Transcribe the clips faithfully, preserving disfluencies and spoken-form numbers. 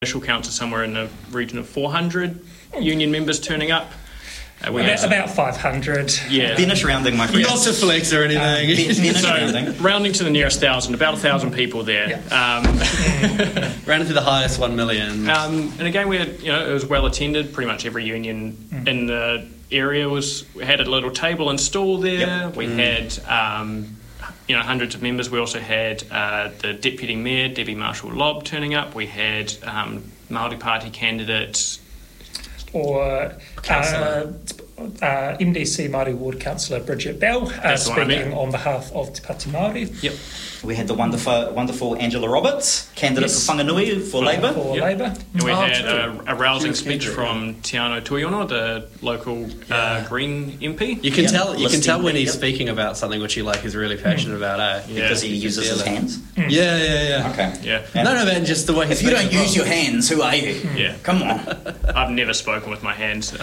initial counts are somewhere in the region of four hundred union members turning up. Uh, we about, about five hundred. Yeah. Finish rounding, my friend. Not to flex or anything. Um, finish so, rounding. Rounding to the nearest thousand, about a thousand people there. Yeah. Um, rounding to the highest one million. Um, and again, we had, you know, it was well attended. Pretty much every union mm. in the area was had a little table and stool there. Yep. We mm. had, um, you know, hundreds of members. We also had uh, the Deputy Mayor, Debbie Marshall-Lobb, turning up. We had um, Māori Party candidates. Or uh, uh, M D C Māori Ward Councillor Bridget Bell uh, speaking I mean. on behalf of Te Pāti Māori. Yep. We had the wonderful, wonderful Angela Roberts, candidate yes. for Whanganui for Labour. For yep. Labour. And we oh, had a, a rousing speech candidate, from yeah. Te Ano Tuiono, the local yeah. uh, Green M P. You can yep. tell. You Listing can tell when he's yep. speaking about something which he like is really passionate mm. about. Eh? Yeah. Because he uses his hands. Mm. Yeah, yeah, yeah. Okay. Yeah. yeah. No, no, man. Just the way. If you don't use your hands, who are you? Yeah. Come on. I've never spoken with my hands. Um,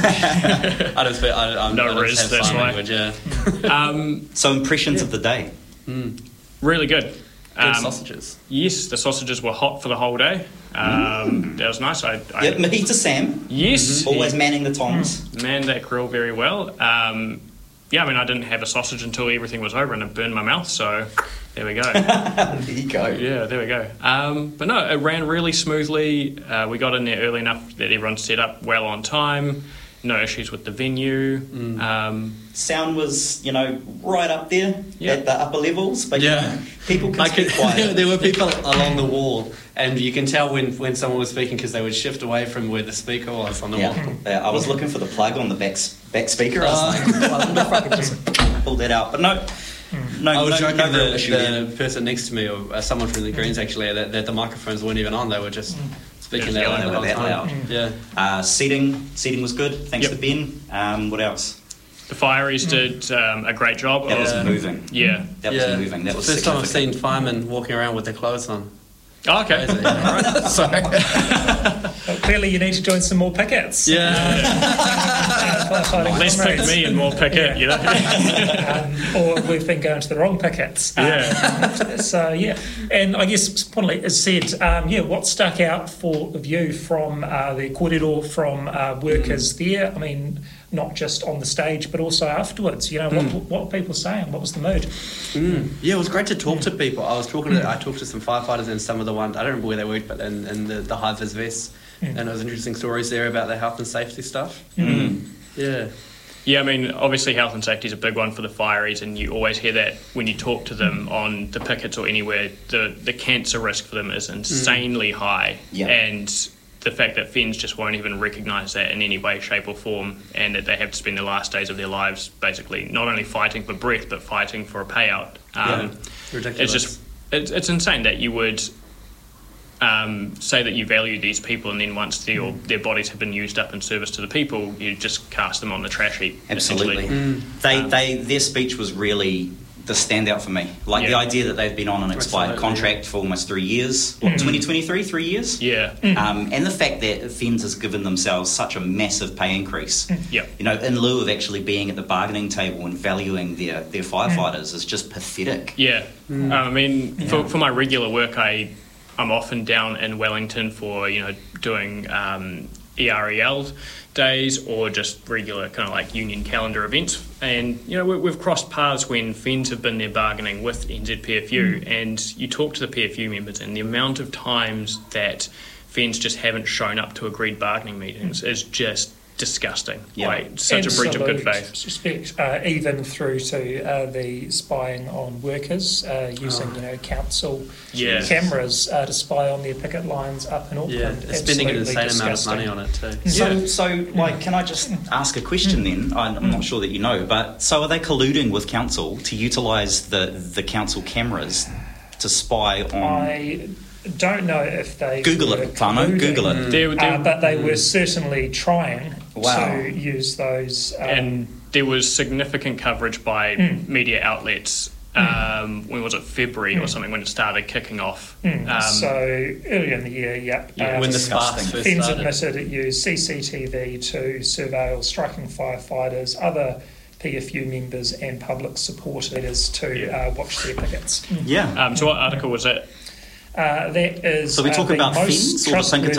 I don't speak. I, I'm, no I don't riz, have that's sign why. language. Yeah. um, so impressions yeah. of the day. Mm. Really good. Good um, sausages. Yes, the sausages were hot for the whole day. Um, mm. That was nice. I, I, yep, Mahita Sam. Yes. Mm-hmm. Always manning the tongs. Mm. Manned that grill very well. Um, yeah, I mean, I didn't have a sausage until everything was over and it burned my mouth, so there we go. There you go. Yeah, there we go. Um, but no, it ran really smoothly. Uh, we got in there early enough that everyone set up well on time. No issues with the venue. Mm. Um, Sound was, you know, right up there yeah. at the upper levels, but yeah. you know, people can I speak could, quiet. There were people along the wall, and you can tell when, when someone was speaking because they would shift away from where the speaker was on the yeah. wall. Yeah, I was looking for the plug on the back back speaker. I was uh, like, well, I wonder if I could just pull that out. But no, no, I was no, joking no real the, issue there. the person next to me, or uh, someone from the Greens actually, that, that the microphones weren't even on. They were just speaking that loud. They were that loud. Yeah. Uh, seating, seating was good. Thanks yep. to Ben. Um, what else? The Fireys did um, a great job. That of, was moving. Yeah. That was yeah. moving. That was first time I've seen firemen walking around with their clothes on. Oh, okay. All right. Sorry. Well, clearly you need to join some more pickets. Yeah. Uh, Less pick me and more picket, yeah. you know. um, or we've been going to the wrong pickets. Um, yeah. So, yeah. And I guess, importantly, as said, um, yeah, what stuck out for you from uh, the kōrero from uh, workers mm. there? I mean, not just on the stage, but also afterwards. You know, mm. what, what were people saying? What was the mood? Mm. Yeah, it was great to talk to people. I was talking to, I talked to some firefighters and some of the ones, I don't remember where they worked, but in, in the, the high-vis vests. Mm. And it was interesting stories there about the health and safety stuff. Mm. Yeah. Yeah, I mean, obviously health and safety is a big one for the Fireys, and you always hear that when you talk to them on the pickets or anywhere. The, the cancer risk for them is insanely mm. high. Yeah. And the fact that F E N S just won't even recognise that in any way, shape or form, and that they have to spend the last days of their lives basically not only fighting for breath but fighting for a payout. Um, yeah. Ridiculous. It's just, it's, it's insane that you would um, say that you value these people, and then once their, mm. their bodies have been used up in service to the people, you just cast them on the trash heap. Absolutely. Mm. They, um, they, their speech was really the standout for me. Like yeah. the idea that they've been on an expired Absolutely. contract for almost three years. What, mm. twenty twenty-three, three years? Yeah. Mm. Um, and the fact that F E N S has given themselves such a massive pay increase, mm. yeah. you know, in lieu of actually being at the bargaining table and valuing their, their firefighters mm. is just pathetic. Yeah. Mm. Um, I mean, yeah. for, for my regular work, I, I'm often down in Wellington for, you know, doing um, E R E L days or just regular kind of like union calendar events, and you know we, we've crossed paths when F E N S have been there bargaining with N Z P F U, mm. and you talk to the P F U members, and the amount of times that F E N S just haven't shown up to agreed bargaining meetings mm. is just disgusting. Yeah. Like, such Absolute a breach of good faith. Respect, uh, even through to uh, the spying on workers uh, using oh. you know council yeah. cameras uh, to spy on their picket lines up in Auckland. Yeah, they're spending an insane disgusting. amount of money on it too. So, yeah. so like, can I just ask a question mm. then? I'm mm. not sure that you know, but so are they colluding with council to utilise the, the council cameras to spy on... I don't know if they Google it, Whānau, Google it. Mm. They're, they're, uh, but they mm. were certainly trying wow. to use those. Um, and there was significant coverage by mm. media outlets. Um, when was it, February mm. or something, when it started kicking off? Mm. Um, so earlier in the year, yeah. yeah um, when the sparks first F E N S started. admitted it used C C T V to surveil striking firefighters, other P F U members and public support leaders to yeah. uh, watch their pickets. Yeah. Um, so what article was it? Uh, that is So we're talking uh, about F E N S or the Pinkerton